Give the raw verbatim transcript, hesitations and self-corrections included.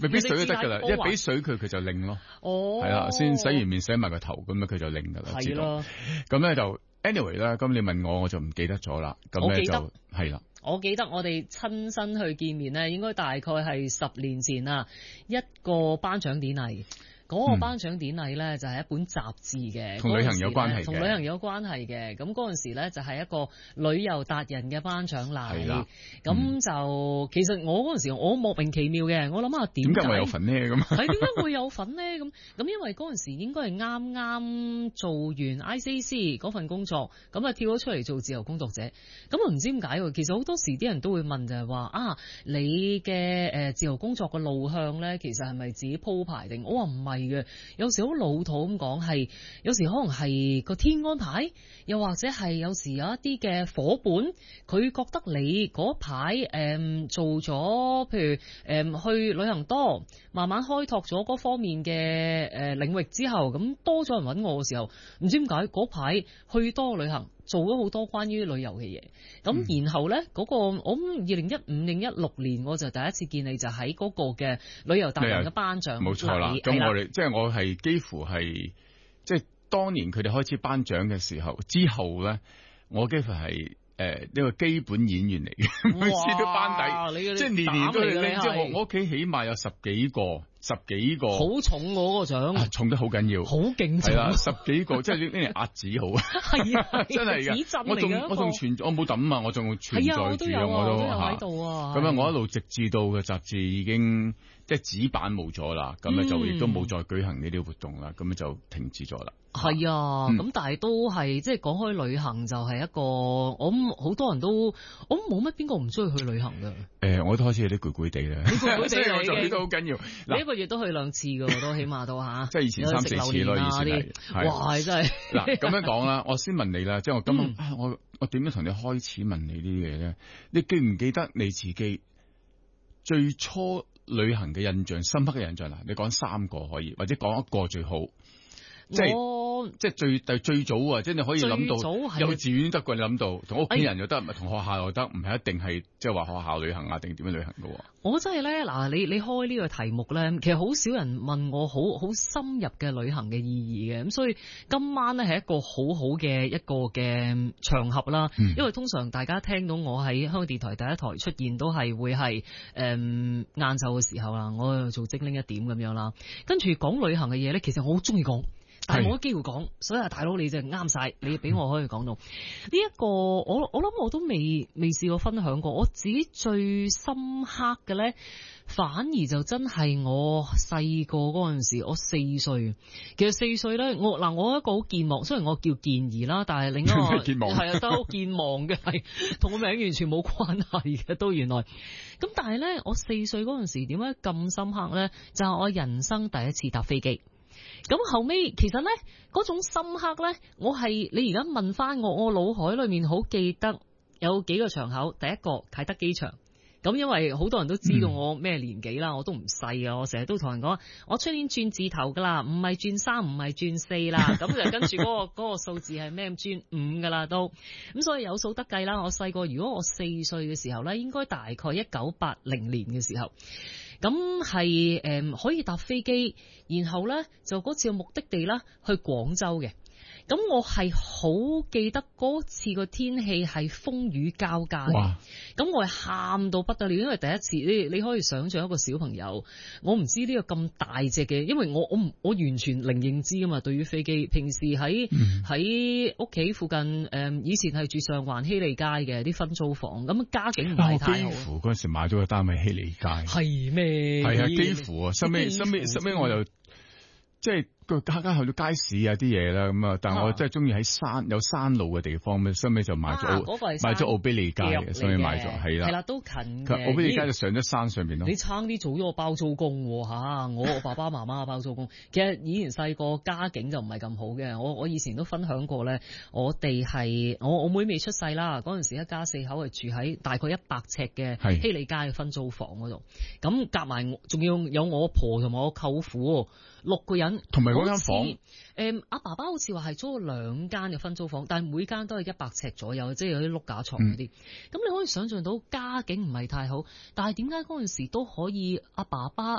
未俾水都得噶啦，一俾水佢佢就擰咯。 哦， 係啦，先洗完面洗埋個頭，咁樣佢就擰噶啦。 係咯。 咁咧就 anyway 啦，咁你問我我就唔記得咗啦。咁咧就係啦。 我記得我哋親身去見面咧，應該大概係十年前啦，一個頒獎典禮。嗰個頒獎典禮咧就係一本雜誌嘅， 同旅行有關係嘅， 同旅行有關係嘅。咁嗰陣時咧就係一個旅遊達人嘅頒獎禮。係啦，咁就、嗯、其實我嗰陣時我莫名其妙嘅，我諗下點解我有份呢？咁係點解會有份呢？咁咁因為嗰陣時應該係啱啱做完 I C C 嗰份工作，咁啊跳咗出嚟做自由工作者。咁啊唔知點解喎？其實好多時啲人都會問就係話啊，你嘅誒自由工作嘅路向咧，其實係咪自己鋪排定？我話唔係。有時好老土咁講，係有時可能係個天安排，又或者係有時有一啲嘅夥伴，佢覺得你嗰排誒做咗，譬如誒、嗯、去旅行多，慢慢開拓咗嗰方面嘅誒領域之後，咁多咗人揾我嘅時候，唔知點解嗰排去多旅行。做咗好多關於旅遊嘅嘢，咁、嗯、然後咧嗰、那個我諗二零一五定一六年我就第一次見你就喺嗰個嘅旅遊達人嘅頒獎， 冇錯啦。咁我哋即係我係幾乎係即係當年佢哋開始頒獎嘅時候之後咧，我幾乎係誒呢個基本演員嚟嘅，每次都班底，即係年年都係。即係我我屋企起碼有十幾個。十幾個好重我個獎、啊， 重得好緊要， 好勁係啦，十幾個即係呢呢壓紙好啊，係啊，真係㗎，我仲我仲存我冇抌啊，我仲存在住啊，我都喺度啊， 咁啊，我一路直至到嘅雜誌已經即係紙版冇咗啦，咁咧就亦都冇再舉行呢啲活動啦，咁咧就停止咗啦。 係啊，咁、嗯、但係都係即係講開旅行就係一個，我諗好多人都我冇乜邊個唔中意去旅行㗎。誒、 欸，我都開始有啲攰攰地啦， 攰攰地我就呢個好緊要。 你一個月都去兩次㗎，我都起碼都吓。 即係以前三四次咯，以前係。 哇，真係嗱咁樣講啦，我先問你啦，即係我今日、嗯、我我點樣同你開始問你呢啲嘢咧？你記唔記得你自己最初旅行嘅印象、深刻嘅印象啦？你講三個可以，或者講一個最好。即係即係最最最早啊！即係你可以諗到幼稚園得過，你諗到同屋企人又得，同學校又得，唔係一定係即係話學校旅行啊，定點樣旅行噶？ 我真係咧嗱，你你開呢個題目咧，其實好少人問我好好深入嘅旅行嘅意義嘅，咁所以今晚咧係一個好好嘅一個嘅場合啦、嗯。因為通常大家聽到我喺香港電台第一台出現都係會係誒晏晝嘅時候啦，我做精靈一點咁樣啦，跟住講旅行嘅嘢咧，其實我好中意講。但係冇機會講，所以啊，大佬你就啱晒，你俾我可以講到呢一、這個，我我諗我都未未試過分享過。我自己最深刻嘅咧，反而就真係我細個嗰陣時，我四歲。其實四歲咧，我嗱我一個好健忘，雖然我叫健兒啦，但係另一個係啊都好健忘嘅，係同個名完全冇關係嘅，都原來。咁但係咧，我四歲嗰陣時點解咁深刻咧？就係、是、我人生第一次搭飛機。咁後尾其實咧嗰種深刻咧，我係你而家問翻我，我腦海裏面好記得有幾個場口。第一個啟德機場，咁因為好多人都知道我咩年紀啦、嗯，我都唔細啊，我成日都同人講，我出年轉字頭噶啦，唔係轉三，唔係轉四啦，咁就跟住嗰、嗰個嗰個數字係咩？轉五噶啦都，咁所以有數得計啦。我細個如果我四歲嘅時候咧，應該大概一九八零年嘅時候。咁係誒可以搭飛機，然後咧就嗰次嘅目的地啦，去廣州嘅。咁我係好記得嗰次個天氣係風雨交加嘅，咁我係喊到不得了，因為第一次你你可以想象一個小朋友，我唔知呢個咁大隻嘅，因為我我唔我完全零認知噶嘛，對於飛機，平時喺喺屋企附近誒、嗯，以前係住上環希利街嘅啲分租房，咁家境唔係太好。幾乎嗰陣時買咗個單位希利街， 係咩？ 係啊，幾乎啊，收尾收尾收尾我就即係。家家去到街市啊啲嘢啦咁啊，但係我真係中意喺山有山路嘅地方，咁收尾就買咗、啊那個、買咗奧卑利街嘅，收尾買咗係啦，係啦都近嘅。奧卑利街就上咗山上邊咯。你差啲做咗個包租公吓、啊，我爸爸媽媽嘅包租公。其實以前細個家境就唔係咁好嘅，我我以前都分享過咧，我哋係我我妹未出世啦，嗰陣時一家四口係住喺大概一百尺嘅希利街嘅分租房嗰度，咁夾埋仲要有我婆同埋我舅父。六個人，同埋嗰間房，誒、嗯，阿爸爸好似話係租咗兩間嘅分租房，但係每間都係一百尺左右，即係有啲碌架床嗰啲。咁、嗯、你可以想象到家境唔係太好，但係點解嗰陣時都可以阿爸爸